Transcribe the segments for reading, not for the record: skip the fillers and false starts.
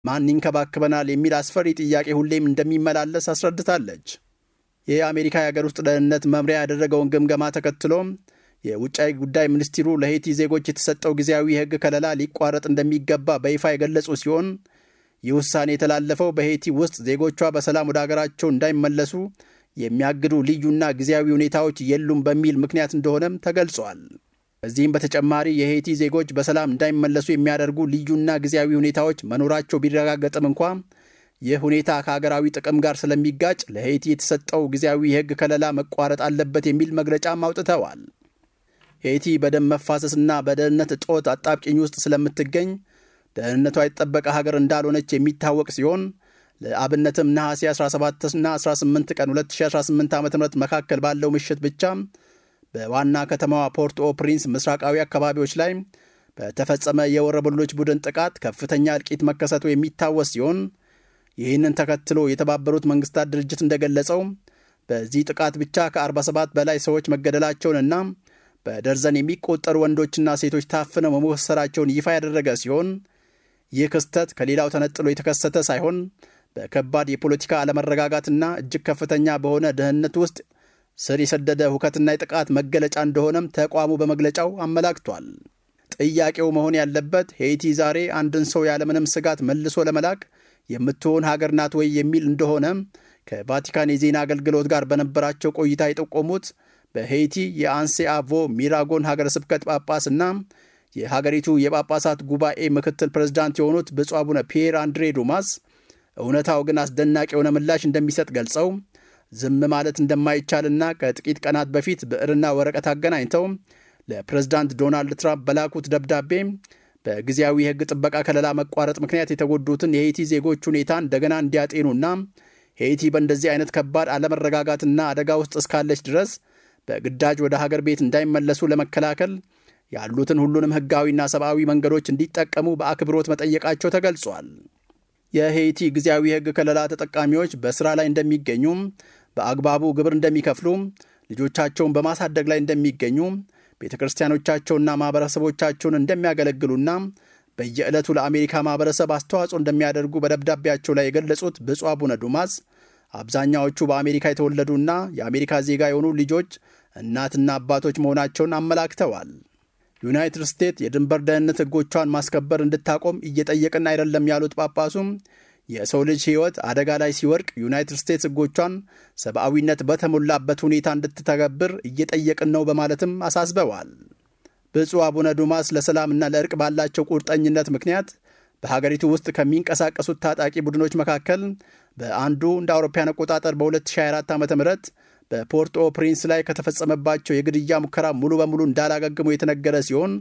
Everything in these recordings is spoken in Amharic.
ማን ይንከባከበናል የሚል አስፈሪ ጥያቄ ሁሌም እንደሚመላለስ አስረድታለች። የአሜሪካ የአገር ውስጥ ደህንነት መምሪያ ያደረገውን ግምገማ ተከትሎ የውጭ ጉዳይ ሚኒስትሩ ለሄይቲ ዜጎች የተሰጠው ጊዜያዊ የሕግ ከለላ ሊቋረጥ እንደሚገባ በይፋ የገለጹ ሲሆን ይህ ውሳኔ የተላለፈው በሄይቲ ውስጥ ዜጎቿ በሰላም ወደ አገራቸው እንዳይመለሱ የሚያግዱ ልዩና ጊዜያዊ ሁኔታዎች የሉም በሚል ምክንያት እንደሆነም ተገልጿል። ከዚህም በተጨማሪ የሄይቲ ዜጎች በሰላም እንዳይመለሱ የሚያደርጉ ልዩና ጊዜያዊ ሁኔታዎች መኖራቸው ቢረጋገጥም እንኳ ይህ ሁኔታ ከሀገራዊ ጥቅም ጋር ስለሚጋጭ ለሄይቲ የተሰጠው ጊዜያዊ የሕግ ከለላ መቋረጥ አለበት የሚል መግለጫም አውጥተዋል። ሄይቲ በደም መፋሰስና በደህንነት እጦት አጣብቂኝ ውስጥ ስለምትገኝ ደህንነቷ የተጠበቀ ሀገር እንዳልሆነች የሚታወቅ ሲሆን ለአብነትም ነሐሴ 17ና 18 ቀን 2018 ዓ.ም መካከል ባለው ምሽት ብቻ በዋና ከተማዋ ፖርት ኦ ፕሪንስ ምስራቃዊ አካባቢዎች ላይ በተፈጸመ የወረበሎች ቡድን ጥቃት ከፍተኛ እልቂት መከሰቱ የሚታወስ ሲሆን ይህንን ተከትሎ የተባበሩት መንግስታት ድርጅት እንደገለጸው በዚህ ጥቃት ብቻ ከ47 በላይ ሰዎች መገደላቸውንና በደርዘን የሚቆጠሩ ወንዶችና ሴቶች ታፍነው መሞሰራቸውን ይፋ ያደረገ ሲሆን ይህ ክስተት ከሌላው ተነጥሎ የተከሰተ ሳይሆን በከባድ የፖለቲካ አለመረጋጋትና እጅግ ከፍተኛ በሆነ ድህነት ውስጥ ስር የሰደደ ሁከትና የጥቃት መገለጫ እንደሆነም ተቋሙ በመግለጫው አመላክቷል። ጥያቄው መሆን ያለበት ሄይቲ ዛሬ አንድን ሰው ያለምንም ስጋት መልሶ ለመላክ የምትሆን ሀገር ናት ወይ የሚል እንደሆነ ከቫቲካን የዜና አገልግሎት ጋር በነበራቸው ቆይታ የጠቆሙት በሄይቲ የአንሴ አቮ ሚራጎን ሀገረ ስብከት ጳጳስና የሀገሪቱ የጳጳሳት ጉባኤ ምክትል ፕሬዝዳንት የሆኑት ብፁዕ አቡነ ፒየር አንድሬ ዱማስ እውነታው ግን አስደናቂ የሆነ ምላሽ እንደሚሰጥ ገልጸው ዝም ማለት እንደማይቻልና ከጥቂት ቀናት በፊት ብዕርና ወረቀት አገናኝተው ለፕሬዝዳንት ዶናልድ ትራምፕ በላኩት ደብዳቤ በጊዜያዊ የሕግ ጥበቃ ከለላ መቋረጥ ምክንያት የተጎዱትን የሄይቲ ዜጎች ሁኔታ እንደገና እንዲያጤኑና ሄይቲ በእንደዚህ አይነት ከባድ አለመረጋጋትና አደጋ ውስጥ እስካለች ድረስ በግዳጅ ወደ ሀገር ቤት እንዳይመለሱ ለመከላከል ያሉትን ሁሉንም ሕጋዊና ሰብአዊ መንገዶች እንዲጠቀሙ በአክብሮት መጠየቃቸው ተገልጿል። የሄይቲ ጊዜያዊ የሕግ ከለላ ተጠቃሚዎች በሥራ ላይ እንደሚገኙ፣ በአግባቡ ግብር እንደሚከፍሉ፣ ልጆቻቸውን በማሳደግ ላይ እንደሚገኙ፣ ቤተ ክርስቲያኖቻቸውና ማኅበረሰቦቻቸውን እንደሚያገለግሉና በየዕለቱ ለአሜሪካ ማኅበረሰብ አስተዋጽኦ እንደሚያደርጉ በደብዳቤያቸው ላይ የገለጹት ብፁዕ አቡነ ዱማስ አብዛኛዎቹ በአሜሪካ የተወለዱና የአሜሪካ ዜጋ የሆኑ ልጆች እናትና አባቶች መሆናቸውን አመላክተዋል። ዩናይትድ ስቴትስ የድንበር ደህንነት ሕጎቿን ማስከበር እንድታቆም እየጠየቅን አይደለም ያሉት ጳጳሱም የሰው ልጅ ሕይወት አደጋ ላይ ሲወድቅ ዩናይትድ ስቴትስ ሕጎቿን ሰብአዊነት በተሞላበት ሁኔታ እንድትተገብር እየጠየቅን ነው በማለትም አሳስበዋል። ብፁዕ አቡነ ዱማስ ለሰላምና ለእርቅ ባላቸው ቁርጠኝነት ምክንያት በሀገሪቱ ውስጥ ከሚንቀሳቀሱት ታጣቂ ቡድኖች መካከል በአንዱ እንደ አውሮፓውያን አቆጣጠር በ2024 ዓ.ም በፖርት ኦ ፕሪንስ ላይ ከተፈጸመባቸው የግድያ ሙከራ ሙሉ በሙሉ እንዳላገግሙ የተነገረ ሲሆን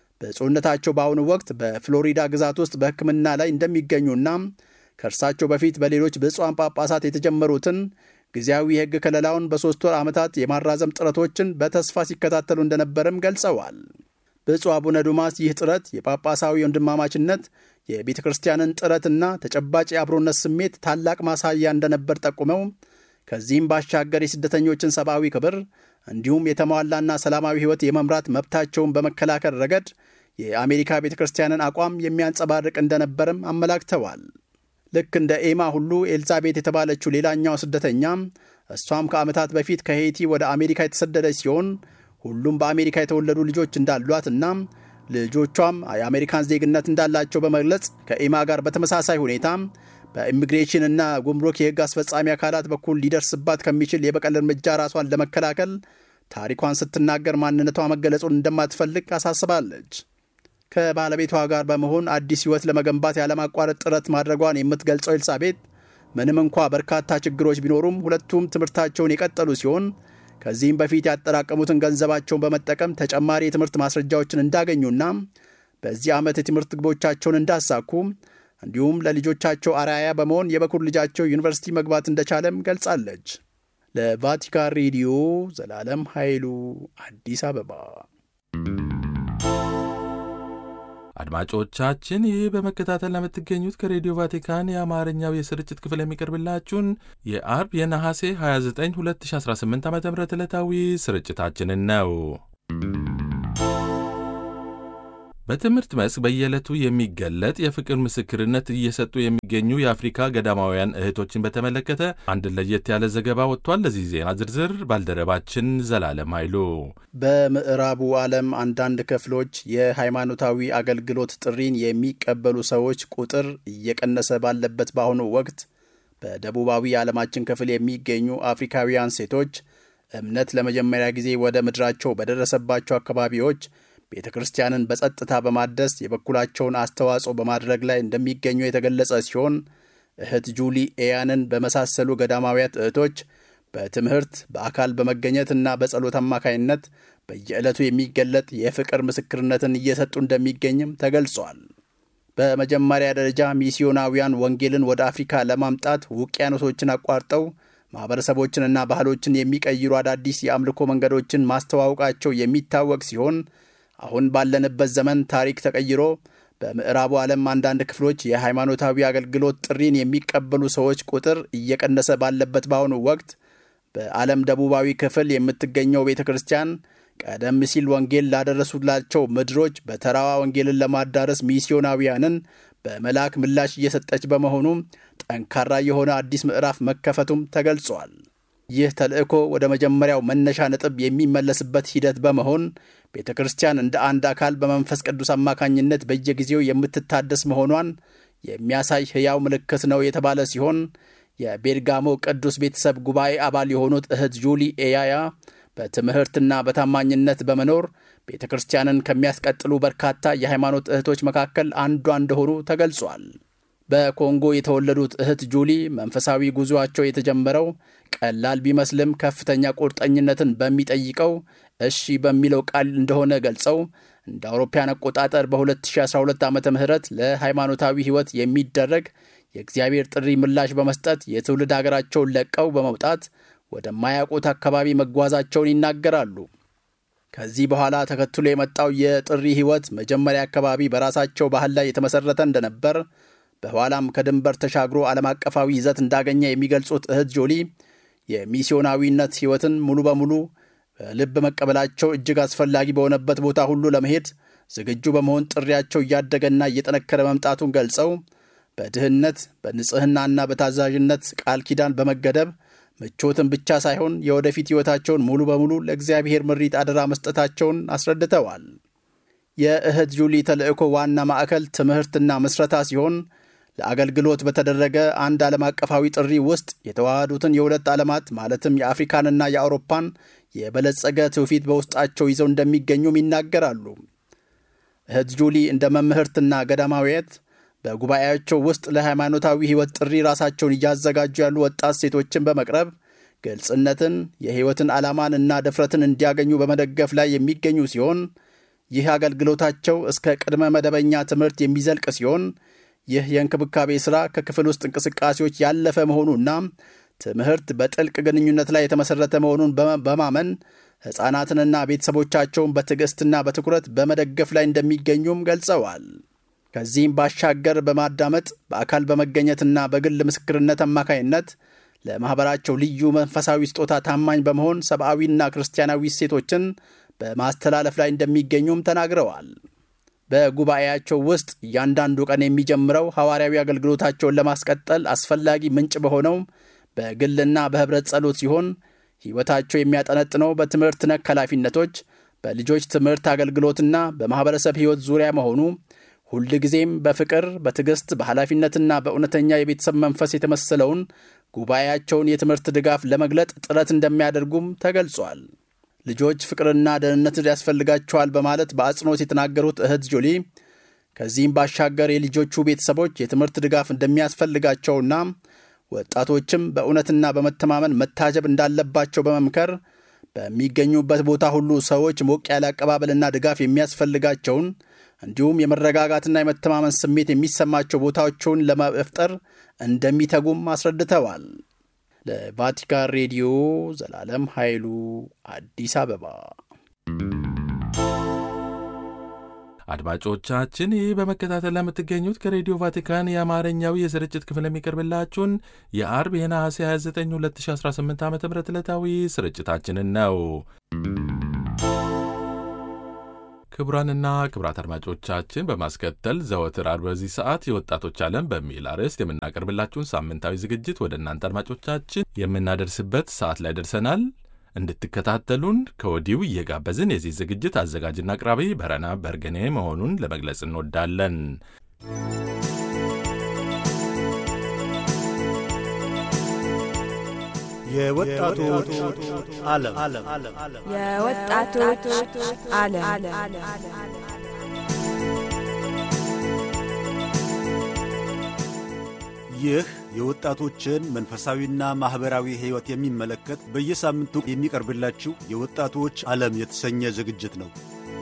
ብፁዕነታቸው በአሁኑ ወቅት በፍሎሪዳ ግዛት ውስጥ በሕክምና ላይ እንደሚገኙና ከእርሳቸው በፊት በሌሎች ብፁዓን ጳጳሳት የተጀመሩትን ጊዜያዊ የሕግ ከለላውን በ3 ወር ዓመታት የማራዘም ጥረቶችን በተስፋ ሲከታተሉ እንደነበርም ገልጸዋል። ብፁዕ አቡነ ዱማስ ይህ ጥረት የጳጳሳዊ ወንድማማችነት የቤተ ክርስቲያንን ጥረትና ተጨባጭ የአብሮነት ስሜት ታላቅ ማሳያ እንደነበር ጠቁመው ከዚህም ባሻገር የስደተኞችን ሰብአዊ ክብር እንዲሁም የተሟላና ሰላማዊ ሕይወት የመምራት መብታቸውን በመከላከል ረገድ የአሜሪካ ቤተ ክርስቲያንን አቋም የሚያንጸባርቅ እንደነበርም አመላክተዋል። ልክ እንደ ኤማ ሁሉ ኤልዛቤት የተባለችው ሌላኛው ስደተኛ እሷም ከዓመታት በፊት ከሄይቲ ወደ አሜሪካ የተሰደደች ሲሆን ሁሉም በአሜሪካ የተወለዱ ልጆች እንዳሏትና ልጆቿም የአሜሪካን ዜግነት እንዳላቸው በመግለጽ ከኤማ ጋር በተመሳሳይ ሁኔታ በኢሚግሬሽን እና ጉምሩክ የሕግ አስፈጻሚ አካላት በኩል ሊደርስባት ከሚችል የበቀል እርምጃ ራሷን ለመከላከል ታሪኳን ስትናገር ማንነቷ መገለጹን እንደማትፈልግ አሳስባለች። ከባለቤቷ ጋር በመሆን አዲስ ሕይወት ለመገንባት ያለማቋረጥ ጥረት ማድረጓን የምትገልጸው ኤልሳቤት ምንም እንኳ በርካታ ችግሮች ቢኖሩም ሁለቱም ትምህርታቸውን የቀጠሉ ሲሆን ከዚህም በፊት ያጠራቀሙትን ገንዘባቸውን በመጠቀም ተጨማሪ የትምህርት ማስረጃዎችን እንዳገኙና በዚህ ዓመት የትምህርት ግቦቻቸውን እንዳሳኩ እንዲሁም ለልጆቻቸው አርአያ በመሆን የበኩር ልጃቸው ዩኒቨርሲቲ መግባት እንደቻለም ገልጻለች። ለቫቲካን ሬዲዮ ዘላለም ኃይሉ አዲስ አበባ። አድማጮቻችን ይህ በመከታተል ለምትገኙት ከሬዲዮ ቫቲካን የአማርኛው የስርጭት ክፍል የሚቀርብላችሁን የአርብ የነሐሴ 29 2018 ዓ.ም ዕለታዊ ስርጭታችንን ነው። በትምህርት መስክ በየዕለቱ የሚገለጥ የፍቅር ምስክርነት እየሰጡ የሚገኙ የአፍሪካ ገዳማውያን እህቶችን በተመለከተ አንድ ለየት ያለ ዘገባ ወጥቷል። ለዚህ ዜና ዝርዝር ባልደረባችን ዘላለም ኃይሉ። በምዕራቡ ዓለም አንዳንድ ክፍሎች የሃይማኖታዊ አገልግሎት ጥሪን የሚቀበሉ ሰዎች ቁጥር እየቀነሰ ባለበት በአሁኑ ወቅት በደቡባዊ የዓለማችን ክፍል የሚገኙ አፍሪካውያን ሴቶች እምነት ለመጀመሪያ ጊዜ ወደ ምድራቸው በደረሰባቸው አካባቢዎች ቤተ ክርስቲያንን በጸጥታ በማደስ የበኩላቸውን አስተዋጽኦ በማድረግ ላይ እንደሚገኙ የተገለጸ ሲሆን እህት ጁሊ ኤያንን በመሳሰሉ ገዳማውያት እህቶች በትምህርት በአካል በመገኘትና በጸሎት አማካይነት በየዕለቱ የሚገለጥ የፍቅር ምስክርነትን እየሰጡ እንደሚገኝም ተገልጿል። በመጀመሪያ ደረጃ ሚስዮናውያን ወንጌልን ወደ አፍሪካ ለማምጣት ውቅያኖሶችን አቋርጠው ማህበረሰቦችንና ባህሎችን የሚቀይሩ አዳዲስ የአምልኮ መንገዶችን ማስተዋወቃቸው የሚታወቅ ሲሆን አሁን ባለንበት ዘመን ታሪክ ተቀይሮ በምዕራቡ ዓለም አንዳንድ ክፍሎች የሃይማኖታዊ አገልግሎት ጥሪን የሚቀበሉ ሰዎች ቁጥር እየቀነሰ ባለበት በአሁኑ ወቅት በዓለም ደቡባዊ ክፍል የምትገኘው ቤተ ክርስቲያን ቀደም ሲል ወንጌል ላደረሱላቸው ምድሮች በተራዋ ወንጌልን ለማዳረስ ሚስዮናውያንን በመላክ ምላሽ እየሰጠች በመሆኑ ጠንካራ የሆነ አዲስ ምዕራፍ መከፈቱም ተገልጿል። ይህ ተልእኮ ወደ መጀመሪያው መነሻ ነጥብ የሚመለስበት ሂደት በመሆን ቤተ ክርስቲያን እንደ አንድ አካል በመንፈስ ቅዱስ አማካኝነት በየጊዜው የምትታደስ መሆኗን የሚያሳይ ሕያው ምልክት ነው የተባለ ሲሆን የቤርጋሞ ቅዱስ ቤተሰብ ጉባኤ አባል የሆኑት እህት ጁሊ ኤያያ በትምህርትና በታማኝነት በመኖር ቤተ ክርስቲያንን ከሚያስቀጥሉ በርካታ የሃይማኖት እህቶች መካከል አንዷ እንደሆኑ ተገልጿል። በኮንጎ የተወለዱት እህት ጁሊ መንፈሳዊ ጉዞአቸው የተጀመረው ቀላል ቢመስልም ከፍተኛ ቁርጠኝነትን በሚጠይቀው እሺ በሚለው ቃል እንደሆነ ገልጸው እንደ አውሮፓውያን አቆጣጠር በ2012 ዓመተ ምህረት ለሃይማኖታዊ ሕይወት የሚደረግ የእግዚአብሔር ጥሪ ምላሽ በመስጠት የትውልድ ሀገራቸውን ለቀው በመውጣት ወደማያውቁት አካባቢ መጓዛቸውን ይናገራሉ። ከዚህ በኋላ ተከትሎ የመጣው የጥሪ ሕይወት መጀመሪያ አካባቢ በራሳቸው ባህል ላይ የተመሰረተ እንደነበር በኋላም ከድንበር ተሻግሮ ዓለም አቀፋዊ ይዘት እንዳገኘ የሚገልጹት እህት ጆሊ የሚስዮናዊነት ሕይወትን ሙሉ በሙሉ ልብ መቀበላቸው እጅግ አስፈላጊ በሆነበት ቦታ ሁሉ ለመሄድ ዝግጁ በመሆን ጥሪያቸው እያደገና እየጠነከረ መምጣቱን ገልጸው በድህነት በንጽህናና በታዛዥነት ቃል ኪዳን በመገደብ ምቾትን ብቻ ሳይሆን የወደፊት ሕይወታቸውን ሙሉ በሙሉ ለእግዚአብሔር ምሪት አደራ መስጠታቸውን አስረድተዋል። የእህት ጁሊ ተልእኮ ዋና ማዕከል ትምህርትና ምስረታ ሲሆን ለአገልግሎት በተደረገ አንድ ዓለም አቀፋዊ ጥሪ ውስጥ የተዋሃዱትን የሁለት ዓለማት ማለትም የአፍሪካንና የአውሮፓን የበለጸገ ትውፊት በውስጣቸው ይዘው እንደሚገኙም ይናገራሉ። እህት ጁሊ እንደ መምህርትና ገዳማዊት በጉባኤያቸው ውስጥ ለሃይማኖታዊ ሕይወት ጥሪ ራሳቸውን እያዘጋጁ ያሉ ወጣት ሴቶችን በመቅረብ ግልጽነትን፣ የሕይወትን ዓላማን እና ድፍረትን እንዲያገኙ በመደገፍ ላይ የሚገኙ ሲሆን ይህ አገልግሎታቸው እስከ ቅድመ መደበኛ ትምህርት የሚዘልቅ ሲሆን ይህ የእንክብካቤ ሥራ ከክፍል ውስጥ እንቅስቃሴዎች ያለፈ መሆኑና ትምህርት በጥልቅ ግንኙነት ላይ የተመሠረተ መሆኑን በማመን ሕፃናትንና ቤተሰቦቻቸውን በትዕግሥትና በትኩረት በመደገፍ ላይ እንደሚገኙም ገልጸዋል። ከዚህም ባሻገር በማዳመጥ በአካል በመገኘትና በግል ምስክርነት አማካይነት ለማኅበራቸው ልዩ መንፈሳዊ ስጦታ ታማኝ በመሆን ሰብአዊና ክርስቲያናዊ እሴቶችን በማስተላለፍ ላይ እንደሚገኙም ተናግረዋል። በጉባኤያቸው ውስጥ እያንዳንዱ ቀን የሚጀምረው ሐዋርያዊ አገልግሎታቸውን ለማስቀጠል አስፈላጊ ምንጭ በሆነው በግልና በኅብረት ጸሎት ሲሆን ሕይወታቸው የሚያጠነጥነው በትምህርት ነክ ኃላፊነቶች፣ በልጆች ትምህርት አገልግሎትና በማኅበረሰብ ሕይወት ዙሪያ መሆኑ ሁል ጊዜም በፍቅር፣ በትዕግሥት፣ በኃላፊነትና በእውነተኛ የቤተሰብ መንፈስ የተመሰለውን ጉባኤያቸውን የትምህርት ድጋፍ ለመግለጥ ጥረት እንደሚያደርጉም ተገልጿል። ልጆች ፍቅርና ደህንነት ያስፈልጋቸዋል በማለት በአጽንኦት የተናገሩት እህት ጆሊ ከዚህም ባሻገር የልጆቹ ቤተሰቦች የትምህርት ድጋፍ እንደሚያስፈልጋቸውና ወጣቶችም በእውነትና በመተማመን መታጀብ እንዳለባቸው በመምከር በሚገኙበት ቦታ ሁሉ ሰዎች ሞቅ ያለ አቀባበልና ድጋፍ የሚያስፈልጋቸውን እንዲሁም የመረጋጋትና የመተማመን ስሜት የሚሰማቸው ቦታዎችን ለመፍጠር እንደሚተጉም አስረድተዋል። ለቫቲካን ሬዲዮ ዘላለም ኃይሉ አዲስ አበባ። አድማጮቻችን ይህ በመከታተል ለምትገኙት ከሬዲዮ ቫቲካን የአማርኛው የስርጭት ክፍል የሚቀርብላችሁን የአርብ የነሐሴ 29 2018 ዓ ም ዕለታዊ ስርጭታችንን ነው። ክቡራንና ክቡራት አድማጮቻችን በማስከተል ዘወትር አርብ በዚህ ሰዓት የወጣቶች ዓለም በሚል አርዕስት የምናቀርብላችሁን ሳምንታዊ ዝግጅት ወደ እናንተ አድማጮቻችን የምናደርስበት ሰዓት ላይ ደርሰናል። እንድትከታተሉን ከወዲሁ እየጋበዝን የዚህ ዝግጅት አዘጋጅና አቅራቢ በረና በርገኔ መሆኑን ለመግለጽ እንወዳለን። የወጣቶች ዓለም ይህ የወጣቶችን መንፈሳዊና ማህበራዊ ሕይወት የሚመለከት በየሳምንቱ የሚቀርብላችሁ የወጣቶች ዓለም የተሰኘ ዝግጅት ነው።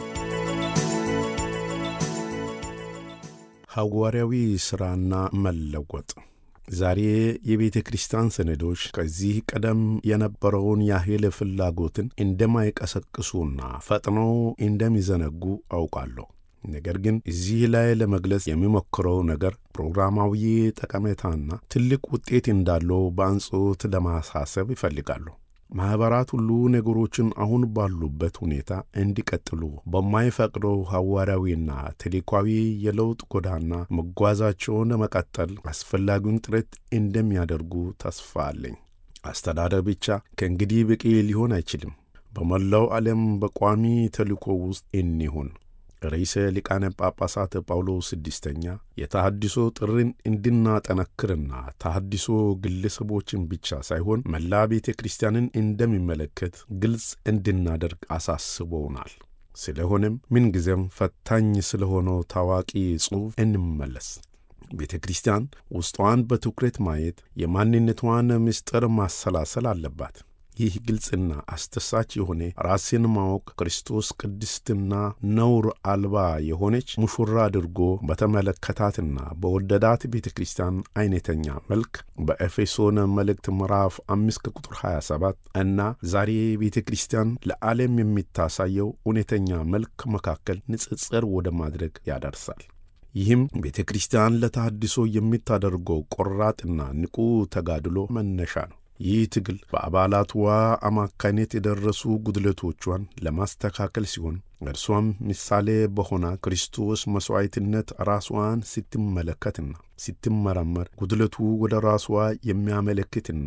ሐዋርያዊ ሥራና መለወጥ። ዛሬ የቤተ ክርስቲያን ሰነዶች ከዚህ ቀደም የነበረውን ያህል ፍላጎትን እንደማይቀሰቅሱና ፈጥነው እንደሚዘነጉ አውቃለሁ። ነገር ግን እዚህ ላይ ለመግለጽ የሚሞክረው ነገር ፕሮግራማዊ ጠቀሜታና ትልቅ ውጤት እንዳለው በአጽንዖት ለማሳሰብ ይፈልጋሉ። ማኅበራት ሁሉ ነገሮችን አሁን ባሉበት ሁኔታ እንዲቀጥሉ በማይፈቅደው ሐዋርያዊና ተልእኮአዊ የለውጥ ጎዳና መጓዛቸውን ለመቀጠል አስፈላጊውን ጥረት እንደሚያደርጉ ተስፋ አለኝ። አስተዳደር ብቻ ከእንግዲህ በቂ ሊሆን አይችልም። በመላው ዓለም በቋሚ ተልእኮ ውስጥ እንሁን። ርዕሰ ሊቃነ ጳጳሳት ጳውሎስ ስድስተኛ የተሐድሶ ጥሪን እንድናጠነክርና ተሐድሶ ግለሰቦችን ብቻ ሳይሆን መላ ቤተ ክርስቲያንን እንደሚመለከት ግልጽ እንድናደርግ አሳስበውናል። ስለሆነም ምንጊዜም ፈታኝ ስለሆነው ታዋቂ ጽሑፍ እንመለስ። ቤተ ክርስቲያን ውስጧን በትኩረት ማየት፣ የማንነቷን ምስጢር ማሰላሰል አለባት። ይህ ግልጽና አስተሳች የሆነ ራስን ማወቅ ክርስቶስ ቅድስትና ነውር አልባ የሆነች ሙሽራ አድርጎ በተመለከታትና በወደዳት ቤተ ክርስቲያን አይነተኛ መልክ በኤፌሶን መልእክት ምዕራፍ 5 ቁጥር 27 እና ዛሬ ቤተ ክርስቲያን ለዓለም የሚታሳየው እውነተኛ መልክ መካከል ንጽጽር ወደ ማድረግ ያደርሳል። ይህም ቤተ ክርስቲያን ለተሐድሶ የምታደርገው ቆራጥና ንቁ ተጋድሎ መነሻ ነው። ይህ ትግል በአባላትዋ አማካይነት የደረሱ ጉድለቶቿን ለማስተካከል ሲሆን እርሷም ምሳሌ በሆነ ክርስቶስ መሥዋዕትነት ራስዋን ስትመለከትና ስትመረመር ጉድለቱ ወደ ራስዋ የሚያመለክትና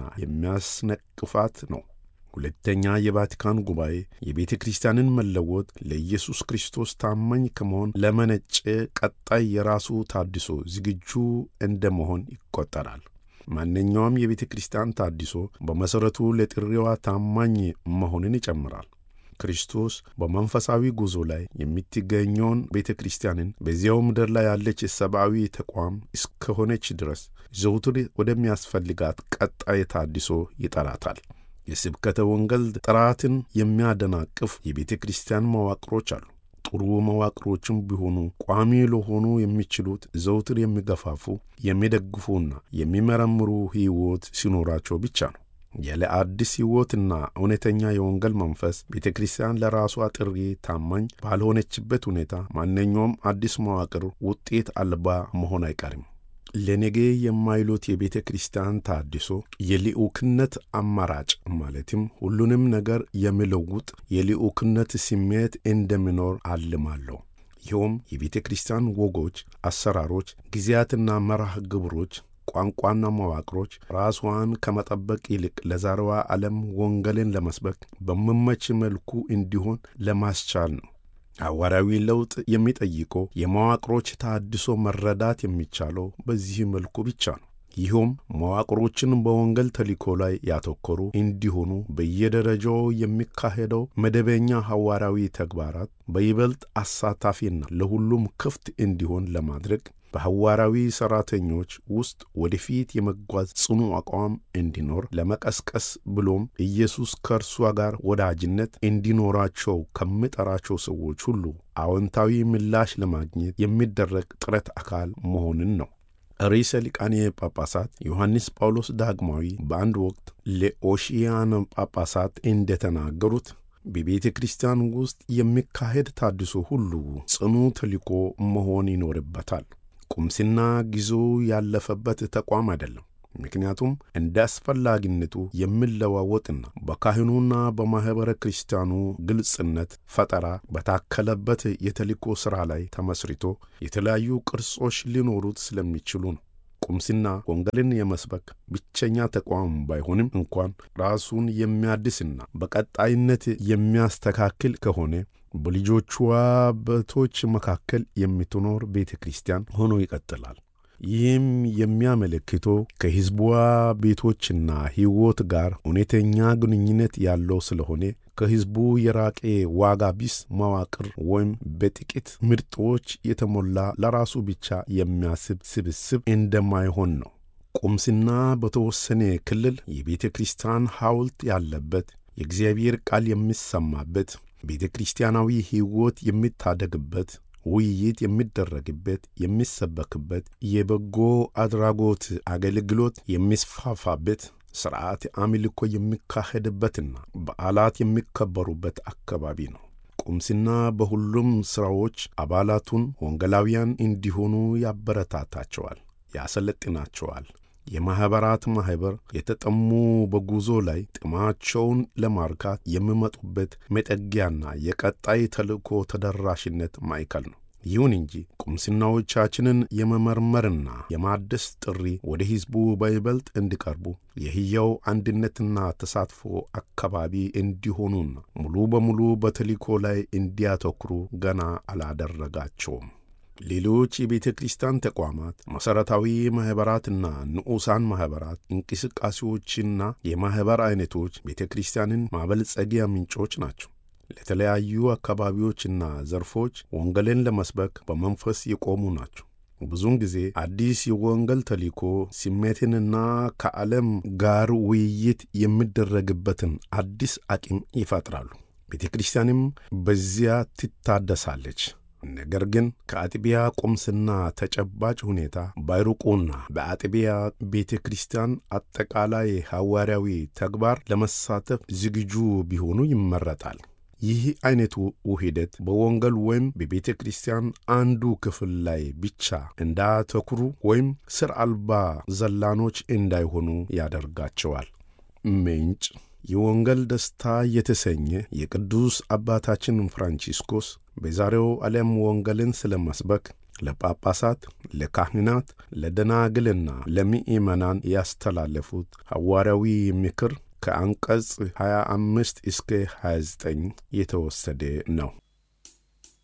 የሚያስነቅፋት ነው። ሁለተኛ የቫቲካን ጉባኤ የቤተ ክርስቲያንን መለወጥ ለኢየሱስ ክርስቶስ ታማኝ ከመሆን ለመነጨ ቀጣይ የራሱ ተሐድሶ ዝግጁ እንደመሆን ይቆጠራል። ማንኛውም የቤተ ክርስቲያን ተሐድሶ በመሠረቱ ለጥሪዋ ታማኝ መሆንን ይጨምራል። ክርስቶስ በመንፈሳዊ ጉዞ ላይ የምትገኘውን ቤተ ክርስቲያንን በዚያው ምድር ላይ ያለች ሰብአዊ ተቋም እስከሆነች ድረስ ዘውትር ወደሚያስፈልጋት ቀጣይ ተሐድሶ ይጠራታል። የስብከተ ወንጌል ጥራትን የሚያደናቅፍ የቤተ ክርስቲያን መዋቅሮች አሉ። ጥሩ መዋቅሮችም ቢሆኑ ቋሚ ለሆኑ የሚችሉት ዘውትር የሚገፋፉ፣ የሚደግፉና የሚመረምሩ ሕይወት ሲኖራቸው ብቻ ነው። ያለ አዲስ ሕይወትና እውነተኛ የወንጌል መንፈስ ቤተ ክርስቲያን ለራሷ ጥሪ ታማኝ ባልሆነችበት ሁኔታ ማንኛውም አዲስ መዋቅር ውጤት አልባ መሆን አይቀርም። ለነገ የማይሉት የቤተ ክርስቲያን ተሐድሶ የልዑክነት አማራጭ ማለትም ሁሉንም ነገር የሚለውጥ የልዑክነት ስሜት እንደሚኖር አልማለሁ። ይኸውም የቤተ ክርስቲያን ወጎች፣ አሰራሮች፣ ጊዜያትና መርሃ ግብሮች፣ ቋንቋና መዋቅሮች ራስዋን ከመጠበቅ ይልቅ ለዛሬዋ ዓለም ወንጌልን ለመስበክ በሚመች መልኩ እንዲሆን ለማስቻል ነው። ሐዋርያዊ ለውጥ የሚጠይቀው የመዋቅሮች ተሐድሶ መረዳት የሚቻለው በዚህ መልኩ ብቻ ነው። ይህም መዋቅሮችን በወንጌል ተልእኮ ላይ ያተኮሩ እንዲሆኑ በየደረጃው የሚካሄደው መደበኛ ሐዋርያዊ ተግባራት በይበልጥ አሳታፊና ለሁሉም ክፍት እንዲሆን ለማድረግ በሐዋርያዊ ሠራተኞች ውስጥ ወደፊት የመጓዝ ጽኑ አቋም እንዲኖር ለመቀስቀስ ብሎም ኢየሱስ ከእርሷ ጋር ወዳጅነት እንዲኖራቸው ከሚጠራቸው ሰዎች ሁሉ አዎንታዊ ምላሽ ለማግኘት የሚደረግ ጥረት አካል መሆንን ነው። ርዕሰ ሊቃነ ጳጳሳት ዮሐንስ ጳውሎስ ዳግማዊ በአንድ ወቅት ለኦሺያን ጳጳሳት እንደተናገሩት በቤተ ክርስቲያን ውስጥ የሚካሄድ ተሐድሶ ሁሉ ጽኑ ተልእኮ መሆን ይኖርበታል። ቁምስና ጊዜው ያለፈበት ተቋም አይደለም። ምክንያቱም እንደ አስፈላጊነቱ የሚለዋወጥና በካህኑና በማኅበረ ክርስቲያኑ ግልጽነት ፈጠራ በታከለበት የተልእኮ ሥራ ላይ ተመስርቶ የተለያዩ ቅርጾች ሊኖሩት ስለሚችሉ ነው። ቁምስና ወንጌልን የመስበክ ብቸኛ ተቋም ባይሆንም እንኳን ራሱን የሚያድስና በቀጣይነት የሚያስተካክል ከሆነ በልጆቿ በቶች መካከል የምትኖር ቤተ ክርስቲያን ሆኖ ይቀጥላል። ይህም የሚያመለክተው ከሕዝቧ ቤቶችና ሕይወት ጋር እውነተኛ ግንኙነት ያለው ስለሆነ ከሕዝቡ የራቀ ዋጋ ቢስ መዋቅር ወይም በጥቂት ምርጦች የተሞላ ለራሱ ብቻ የሚያስብ ስብስብ እንደማይሆን ነው። ቁምስና በተወሰነ ክልል የቤተ ክርስቲያን ሐውልት ያለበት፣ የእግዚአብሔር ቃል የሚሰማበት፣ ቤተ ክርስቲያናዊ ሕይወት የሚታደግበት፣ ውይይት የሚደረግበት፣ የሚሰበክበት፣ የበጎ አድራጎት አገልግሎት የሚስፋፋበት፣ ሥርዓት አምልኮ የሚካሄድበትና በዓላት የሚከበሩበት አካባቢ ነው። ቁምስና በሁሉም ሥራዎች አባላቱን ወንጌላውያን እንዲሆኑ ያበረታታቸዋል፣ ያሰለጥናቸዋል። የማኅበራት ማኅበር የተጠሙ በጉዞ ላይ ጥማቸውን ለማርካት የሚመጡበት መጠጊያና የቀጣይ ተልእኮ ተደራሽነት ማዕከል ነው። ይሁን እንጂ ቁምስናዎቻችንን የመመርመርና የማደስ ጥሪ ወደ ሕዝቡ በይበልጥ እንዲቀርቡ የሕያው አንድነትና ተሳትፎ አካባቢ እንዲሆኑና ሙሉ በሙሉ በተልእኮ ላይ እንዲያተኩሩ ገና አላደረጋቸውም። ሌሎች የቤተ ክርስቲያን ተቋማት፣ መሠረታዊ ማኅበራትና ንዑሳን ማኅበራት እንቅስቃሴዎችና የማኅበር ዐይነቶች ቤተ ክርስቲያንን ማበልጸጊያ ምንጮች ናቸው። ለተለያዩ አካባቢዎችና ዘርፎች ወንጌልን ለመስበክ በመንፈስ የቆሙ ናቸው። ብዙውን ጊዜ አዲስ የወንጌል ተልእኮ ስሜትንና ከዓለም ጋር ውይይት የሚደረግበትን አዲስ አቅም ይፈጥራሉ። ቤተ ክርስቲያንም በዚያ ትታደሳለች። ነገር ግን ከአጥቢያ ቁምስና ተጨባጭ ሁኔታ ባይሩቁና በአጥቢያ ቤተ ክርስቲያን አጠቃላይ ሐዋርያዊ ተግባር ለመሳተፍ ዝግጁ ቢሆኑ ይመረጣል። ይህ አይነቱ ውህደት በወንጌል ወይም በቤተ ክርስቲያን አንዱ ክፍል ላይ ብቻ እንዳተኩሩ ወይም ስር አልባ ዘላኖች እንዳይሆኑ ያደርጋቸዋል። ምንጭ የወንጌል ደስታ የተሰኘ የቅዱስ አባታችን ፍራንቺስኮስ በዛሬው ዓለም ወንጌልን ስለ መስበክ ለጳጳሳት፣ ለካህናት፣ ለደናግልና ለምእመናን ያስተላለፉት ሐዋርያዊ ምክር ከአንቀጽ 25 እስከ 29 የተወሰደ ነው።